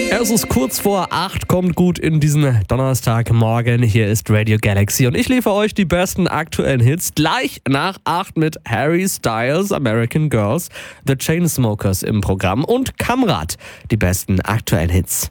Es ist kurz vor 8, kommt gut in diesen Donnerstagmorgen. Hier ist Radio Galaxy und ich liefere euch die besten aktuellen Hits gleich nach 8 mit Harry Styles, American Girls, The Chainsmokers im Programm und Kamrat, die besten aktuellen Hits.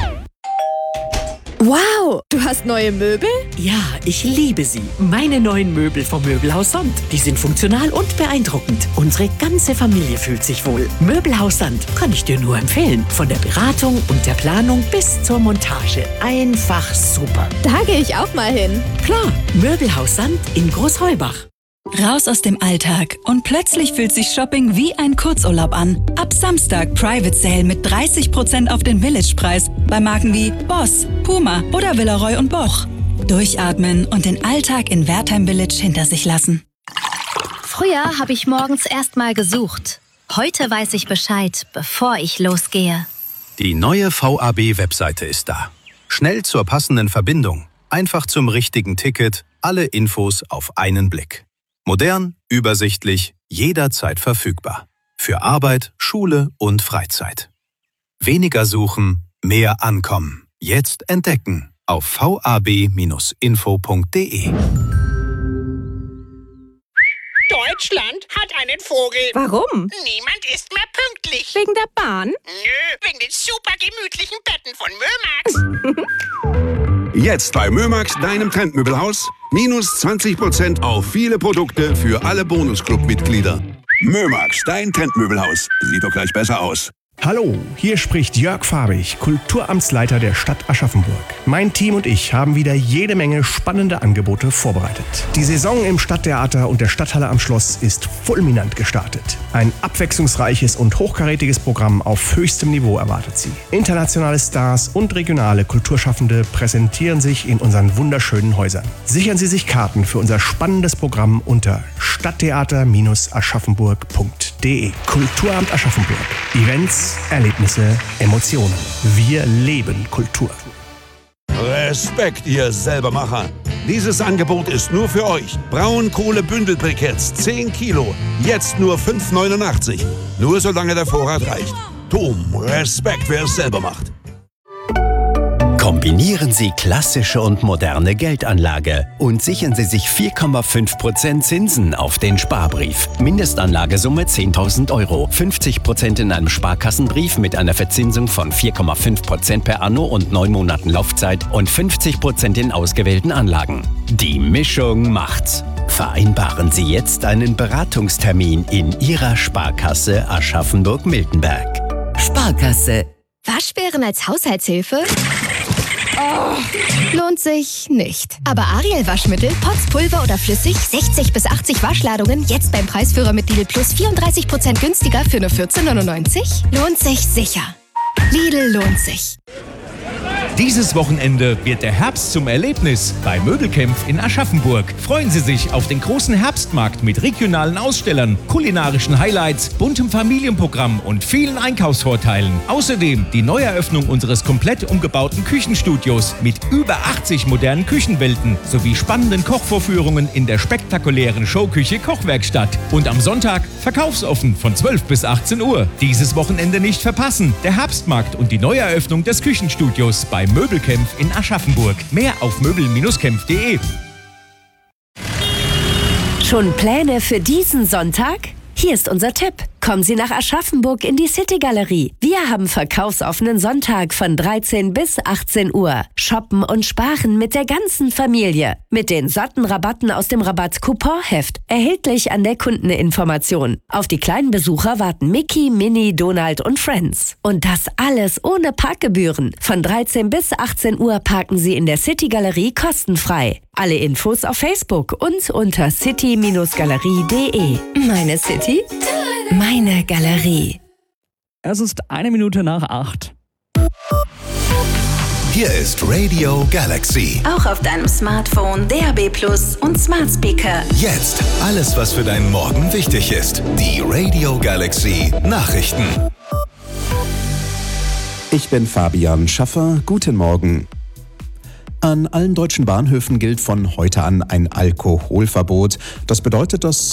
Wow, du hast neue Möbel? Ja, ich liebe sie. Meine neuen Möbel vom Möbelhaus Sand. Die sind funktional und beeindruckend. Unsere ganze Familie fühlt sich wohl. Möbelhaus Sand kann ich dir nur empfehlen. Von der Beratung und der Planung bis zur Montage. Einfach super. Da gehe ich auch mal hin. Klar, Möbelhaus Sand in Großheubach. Raus aus dem Alltag und plötzlich fühlt sich Shopping wie ein Kurzurlaub an. Ab Samstag Private Sale mit 30% auf den Village-Preis bei Marken wie Boss, Puma oder Villeroy & Boch. Durchatmen und den Alltag in Wertheim Village hinter sich lassen. Früher habe ich morgens erst mal gesucht. Heute weiß ich Bescheid, bevor ich losgehe. Die neue VAB-Webseite ist da. Schnell zur passenden Verbindung, einfach zum richtigen Ticket, alle Infos auf einen Blick. Modern, übersichtlich, jederzeit verfügbar. Für Arbeit, Schule und Freizeit. Weniger suchen, mehr ankommen. Jetzt entdecken auf vab-info.de. Deutschland hat einen Vogel. Warum? Niemand ist mehr pünktlich. Wegen der Bahn? Nö, wegen den super gemütlichen Betten von Mömax. Jetzt bei Mömax, deinem Trendmöbelhaus, minus 20% auf viele Produkte für alle Bonusclub-Mitglieder. Mömax, dein Trendmöbelhaus. Sieht doch gleich besser aus. Hallo, hier spricht Jörg Farbig, Kulturamtsleiter der Stadt Aschaffenburg. Mein Team und ich haben wieder jede Menge spannende Angebote vorbereitet. Die Saison im Stadttheater und der Stadthalle am Schloss ist fulminant gestartet. Ein abwechslungsreiches und hochkarätiges Programm auf höchstem Niveau erwartet Sie. Internationale Stars und regionale Kulturschaffende präsentieren sich in unseren wunderschönen Häusern. Sichern Sie sich Karten für unser spannendes Programm unter stadttheater-aschaffenburg.de. Kulturamt Aschaffenburg. Events, Erlebnisse, Emotionen. Wir leben Kultur. Respekt, ihr Selbermacher. Dieses Angebot ist nur für euch. Braunkohle-Bündelbriketts, 10 Kilo. Jetzt nur 5,89. Nur solange der Vorrat reicht. Tom, Respekt, wer es selber macht. Kombinieren Sie klassische und moderne Geldanlage und sichern Sie sich 4,5% Zinsen auf den Sparbrief. Mindestanlagesumme 10.000 €, 50% in einem Sparkassenbrief mit einer Verzinsung von 4,5% per Anno und 9 Monaten Laufzeit und 50% in ausgewählten Anlagen. Die Mischung macht's. Vereinbaren Sie jetzt einen Beratungstermin in Ihrer Sparkasse Aschaffenburg-Miltenberg. Sparkasse. Waschbären als Haushaltshilfe? Oh, lohnt sich nicht. Aber Ariel Waschmittel, Pots, Pulver oder flüssig, 60 bis 80 Waschladungen, jetzt beim Preisführer mit Lidl Plus 34% günstiger für nur 14,99? Lohnt sich sicher. Lidl lohnt sich. Dieses Wochenende wird der Herbst zum Erlebnis bei Möbelkämpf in Aschaffenburg. Freuen Sie sich auf den großen Herbstmarkt mit regionalen Ausstellern, kulinarischen Highlights, buntem Familienprogramm und vielen Einkaufsvorteilen. Außerdem die Neueröffnung unseres komplett umgebauten Küchenstudios mit über 80 modernen Küchenwelten sowie spannenden Kochvorführungen in der spektakulären Showküche Kochwerkstatt. Und am Sonntag verkaufsoffen von 12 bis 18 Uhr. Dieses Wochenende nicht verpassen. Der Herbstmarkt und die Neueröffnung des Küchenstudios bei Möbelkämpf in Aschaffenburg. Mehr auf möbel-kämpf.de. Schon Pläne für diesen Sonntag? Hier ist unser Tipp. Kommen Sie nach Aschaffenburg in die City-Galerie. Wir haben verkaufsoffenen Sonntag von 13 bis 18 Uhr. Shoppen und sparen mit der ganzen Familie. Mit den satten Rabatten aus dem Rabatt-Couponheft. Erhältlich an der Kundeninformation. Auf die kleinen Besucher warten Mickey, Minnie, Donald und Friends. Und das alles ohne Parkgebühren. Von 13 bis 18 Uhr parken Sie in der City-Galerie kostenfrei. Alle Infos auf Facebook und unter city-galerie.de. Meine City, meine Galerie. Es ist 1 Minute nach 8. Hier ist Radio Galaxy. Auch auf deinem Smartphone, DAB+ und Smart Speaker. Jetzt alles, was für deinen Morgen wichtig ist. Die Radio Galaxy Nachrichten. Ich bin Fabian Schaffer. Guten Morgen. An allen deutschen Bahnhöfen gilt von heute an ein Alkoholverbot. Das bedeutet, dass